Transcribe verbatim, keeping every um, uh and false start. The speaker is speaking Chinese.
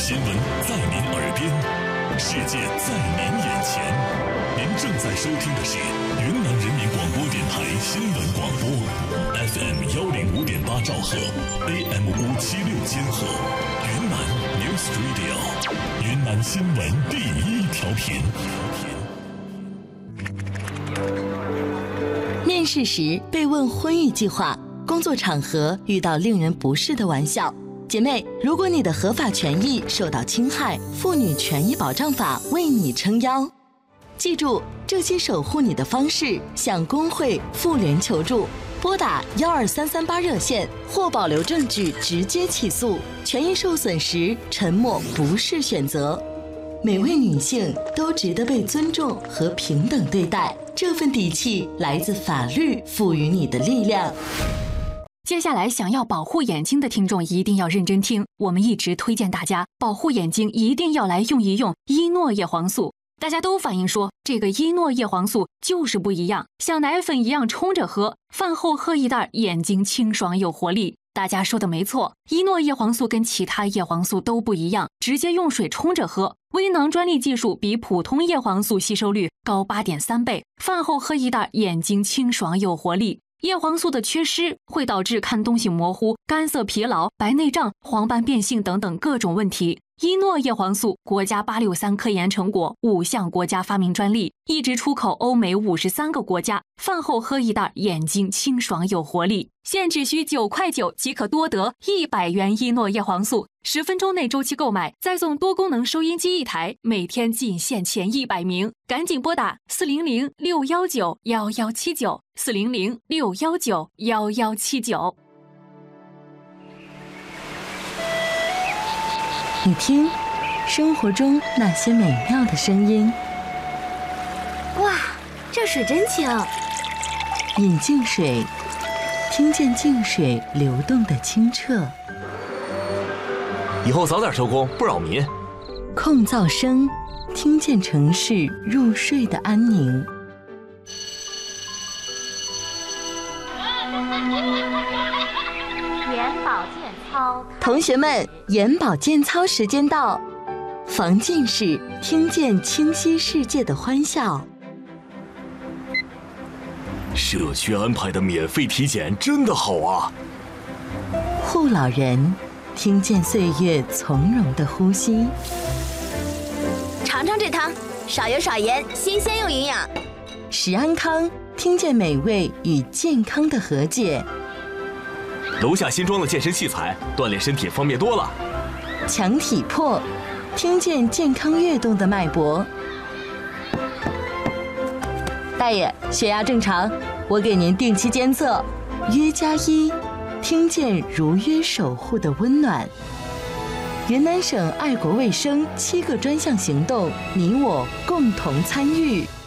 新闻在您耳边，世界在您眼前。您正在收听的是云南人民广播电台新闻广播 ，F M 幺零五点八兆赫 ，A M 五七六千赫，云南 News Radio， 云南新闻第一调频。 面试时被问婚育计划，工作场合遇到令人不适的玩笑。姐妹，如果你的合法权益受到侵害，妇女权益保障法为你撑腰。记住，这些守护你的方式，向工会、妇联求助，拨打幺二三三八热线或保留证据直接起诉。权益受损时，沉默不是选择。每位女性都值得被尊重和平等对待，这份底气来自法律赋予你的力量。 接下来想要保护眼睛的听众一定要认真听，我们一直推荐大家保护眼睛一定要来用一用伊诺叶黄素。大家都反映说这个伊诺叶黄素就是不一样，像奶粉一样冲着喝，饭后喝一袋，眼睛清爽有活力。大家说的没错，伊诺叶黄素跟其他叶黄素都不一样，直接用水冲着喝。微囊专利技术比普通叶黄素吸收率高 八点三 倍，饭后喝一袋，眼睛清爽有活力。叶黄素的缺失会导致看东西模糊、干涩疲劳、白内障、黄斑变性等等各种问题。伊诺叶黄素国家八六三科研成果，五项国家发明专利，一直出口欧美五十三个国家。饭后喝一袋，眼睛清爽有活力。现只需九块九即可多得一百元伊诺叶黄素，十分钟内周期购买，再送多功能收音机一台，每天仅限前一百名，赶紧拨打四零零六幺九幺幺七九四零零六幺九幺幺七九。 你听，生活中那些美妙的声音。 哇，这水真清。 饮净水，听见净水流动的清澈。 以后早点收工，不扰民。 控噪声，听见城市入睡的安宁。 眼保健操， 同学们，眼保健操时间到，防近视，听见清晰世界的欢笑。 社区安排的免费体检真的好啊！ 护老人，听见岁月从容的呼吸。 尝尝这汤，少油少盐，新鲜又营养。 食安康，听见美味与健康的和解。 楼下新装的健身器材，锻炼身体方便多了。 强体魄，听见健康跃动的脉搏。大爷，血压正常，我给您定期监测。约加一，听见如约守护的温暖。云南省爱国卫生七个专项行动，你我共同参与。